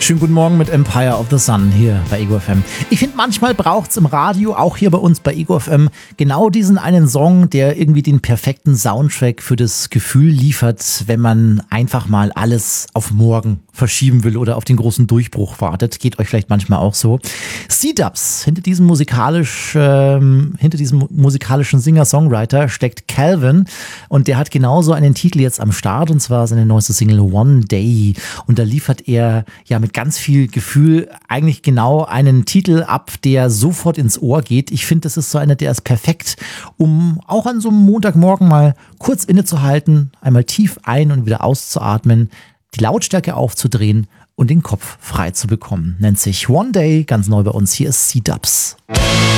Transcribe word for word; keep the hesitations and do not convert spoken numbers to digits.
Schönen guten Morgen mit Empire of the Sun hier bei Ego F M. Ich finde, manchmal braucht es im Radio, auch hier bei uns bei Ego F M, genau diesen einen Song, der irgendwie den perfekten Soundtrack für das Gefühl liefert, wenn man einfach mal alles auf morgen verschieben will oder auf den großen Durchbruch wartet. Geht euch vielleicht manchmal auch so. C-Dubs, hinter diesem musikalisch, ähm, hinter diesem musikalischen Singer-Songwriter steckt Calvin und der hat genauso einen Titel jetzt am Start und zwar seine neueste Single One Day und da liefert er ja mit ganz viel Gefühl eigentlich genau einen Titel ab, der sofort ins Ohr geht. Ich finde, das ist so einer, der ist perfekt, um auch an so einem Montagmorgen mal kurz innezuhalten, einmal tief ein- und wieder auszuatmen, die Lautstärke aufzudrehen und den Kopf frei zu bekommen. Nennt sich One Day, ganz neu bei uns. Hier ist C-Dubs.